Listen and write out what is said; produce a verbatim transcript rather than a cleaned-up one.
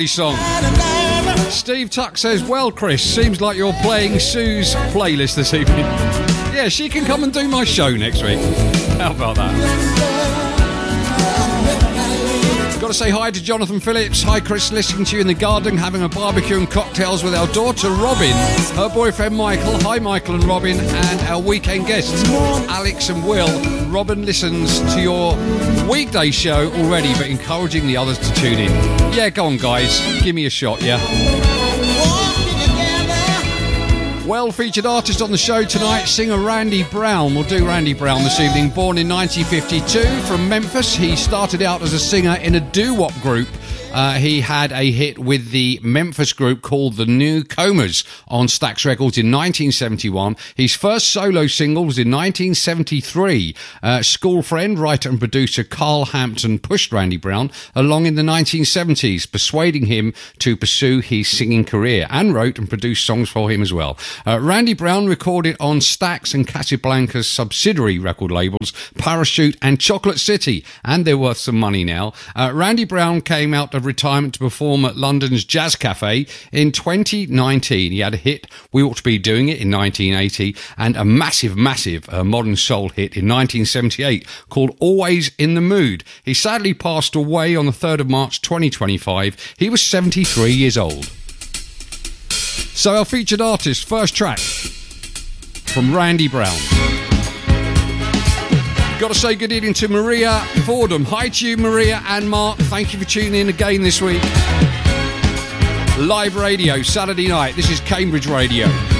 song. Steve Tuck says, well, Chris, seems like you're playing Sue's playlist this evening. Yeah, she can come and do my show next week. How about that? Got to say hi to Jonathan Phillips. Hi, Chris, listening to you in the garden, having a barbecue and cocktails with our daughter, Robin, her boyfriend, Michael. Hi, Michael and Robin, and our weekend guests, Alex and Will. Robin listens to your weekday show already, but encouraging the others to tune in. Yeah, go on, guys. Give me a shot, yeah? Well-featured artist on the show tonight, singer Randy Brown. We'll do Randy Brown this evening. Born in nineteen fifty-two from Memphis, he started out as a singer in a doo-wop group. Uh, he had a hit with the Memphis group called the Newcomers on Stax Records in nineteen seventy-one. His first solo single was in nineteen seventy-three. Uh, school friend, writer and producer Carl Hampton pushed Randy Brown along in the nineteen seventies, persuading him to pursue his singing career, and wrote and produced songs for him as well. Uh, Randy Brown recorded on Stax and Casablanca's subsidiary record labels, Parachute and Chocolate City, and they're worth some money now. Uh, Randy Brown came out of retirement to perform at London's Jazz Cafe in twenty nineteen. He had a hit, We Ought to Be Doing It, in nineteen eighty, and a massive, massive uh, modern soul hit in nineteen seventy-eight called Always in the Mood. He sadly passed away on the third of March twenty twenty-five. He was seventy-three years old. So our featured artist, first track from Randy Brown. Got to say good evening to Maria Fordham. Hi to you, Maria and Mark. Thank you for tuning in again this week. Live radio, Saturday night. This is Cambridge Radio.